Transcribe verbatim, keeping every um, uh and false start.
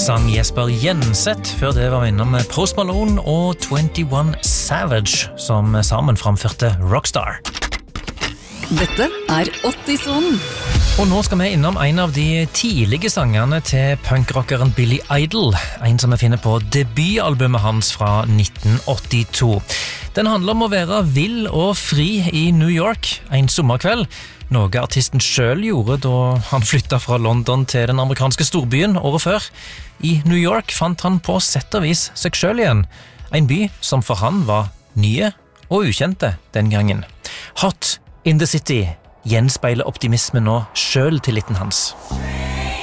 sang Jesper Jenseth. Før det var vi innom Post Malone og tjueén Savage, som sammen framførte Rockstar. Dette er åttisonen. Og nå skal vi innom en av de tidlige sangene til punkrockeren Billy Idol, en som vi finner på debutalbumet hans fra nitten åttito. Den handler om å være vill og fri i New York en sommerkveld, noe artisten selv gjorde da han flyttet fra London til den amerikanske storbyen året før. I New York fant han på sett og vis seg selv igjen, en by som for han var nye og ukjente den gangen. Hot in the City gjenspeiler optimismen og selvtilliten hans.